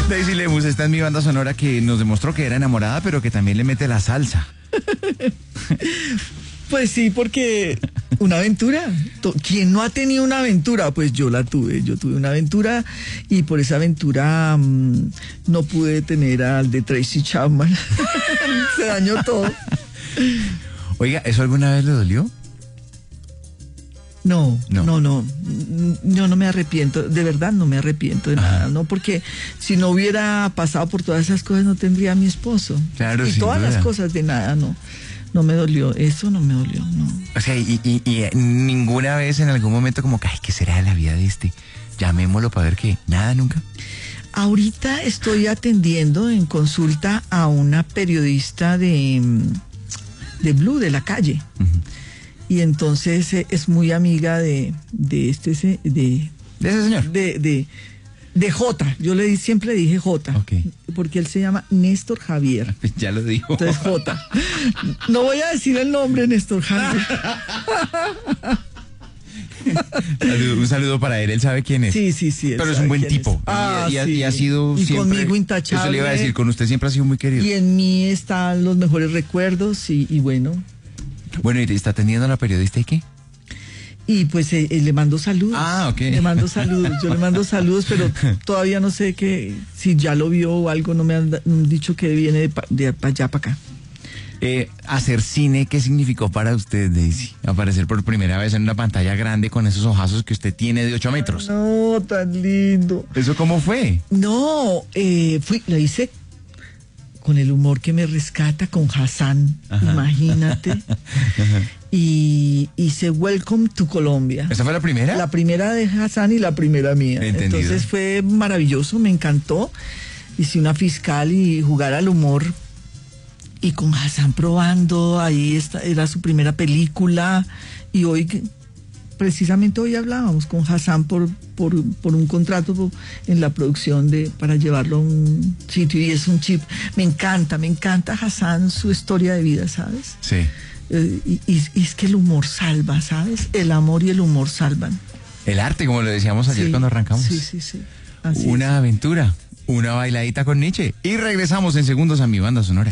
Daisy Lemus está en mi banda sonora que nos demostró que era enamorada, pero que también le mete la salsa. Pues sí, porque una aventura. ¿Quién no ha tenido una aventura? Pues yo la tuve. Yo tuve una aventura y por esa aventura no pude tener al de Tracy Chapman. Se dañó todo. Oiga, ¿eso alguna vez le dolió? No. Yo no me arrepiento, de verdad no me arrepiento de nada, ¿no? Porque si no hubiera pasado por todas esas cosas no tendría a mi esposo. Claro, y sin todas duda. las cosas de nada, no me dolió, eso no me dolió, no. O sea, y ninguna vez en algún momento como que, ay, ¿qué será de la vida de este? Llamémoslo para ver qué. Nada, nunca. Ahorita estoy atendiendo en consulta a una periodista de Blue, de la calle. Uh-huh. Y entonces es muy amiga de ese señor. De J. Yo siempre le dije J. Okay. Porque él se llama Néstor Javier. Ya lo dijo. Entonces J. No voy a decir el nombre, Néstor Javier. Un saludo para él sabe quién es. Sí. Pero es un buen tipo. Y ha sido y siempre. Conmigo intachable. Eso le iba a decir, con usted siempre ha sido muy querido. Y en mí están los mejores recuerdos y bueno. Bueno, ¿y está atendiendo a la periodista y qué? Y pues le mando saludos. Ah, ok. Le mando saludos. Yo le mando saludos, pero todavía no sé si ya lo vio o algo. No me han dicho que viene de allá para acá. Hacer cine, ¿qué significó para usted, Daisy? Aparecer por primera vez en una pantalla grande con esos ojazos que usted tiene de 8 metros. No, tan lindo. ¿Eso cómo fue? No, la hice con el humor que me rescata, con Hassan, ajá. Imagínate. Ajá. Y hice Welcome to Colombia. ¿Esa fue la primera? La primera de Hassan y la primera mía. Entendido. Entonces fue maravilloso, me encantó. Hice una fiscal y jugar al humor. Y con Hassan probando, ahí era su primera película. Y precisamente hoy hablábamos con Hassan por un contrato en la producción para llevarlo a un sitio, y es un chip. Me encanta Hassan, su historia de vida, ¿sabes? Sí. Y es que el humor salva, ¿sabes? El amor y el humor salvan. El arte, como lo decíamos ayer cuando arrancamos. Sí. Así una aventura, una bailadita con Nietzsche. Y regresamos en segundos a mi banda sonora.